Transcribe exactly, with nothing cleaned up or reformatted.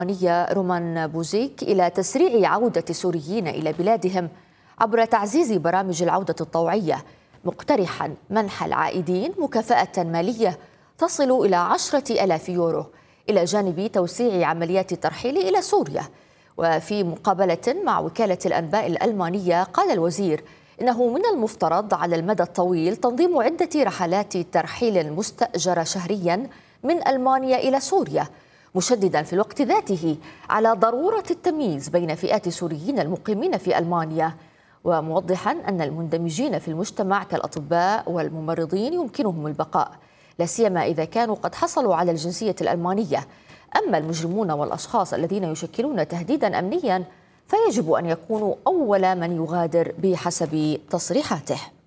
الألمانية رومان بوزيك إلى تسريع عودة السوريين إلى بلادهم عبر تعزيز برامج العودة الطوعية، مقترحا منح العائدين مكافأة مالية تصل إلى عشرة آلاف يورو، إلى جانب توسيع عمليات الترحيل إلى سوريا. وفي مقابلة مع وكالة الأنباء الألمانية قال الوزير إنه من المفترض على المدى الطويل تنظيم عدة رحلات ترحيل مستأجرة شهريا من ألمانيا إلى سوريا، مشددا في الوقت ذاته على ضرورة التمييز بين فئات السوريين المقيمين في ألمانيا، وموضحا أن المندمجين في المجتمع كالأطباء والممرضين يمكنهم البقاء، لا سيما إذا كانوا قد حصلوا على الجنسية الألمانية. أما المجرمون والأشخاص الذين يشكلون تهديدا أمنيا فيجب أن يكونوا أول من يغادر بحسب تصريحاته.